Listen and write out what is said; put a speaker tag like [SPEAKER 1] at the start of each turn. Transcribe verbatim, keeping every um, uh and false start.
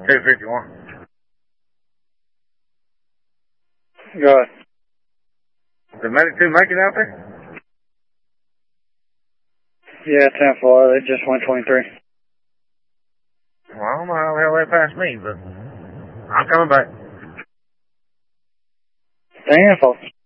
[SPEAKER 1] two fifty-one.
[SPEAKER 2] Go ahead.
[SPEAKER 1] Did Medic two make it out there?
[SPEAKER 2] Yeah, ten four. They just went twenty-three.
[SPEAKER 1] Well, I don't know how the hell they passed me, but I'm coming back.
[SPEAKER 2] Stay in, folks.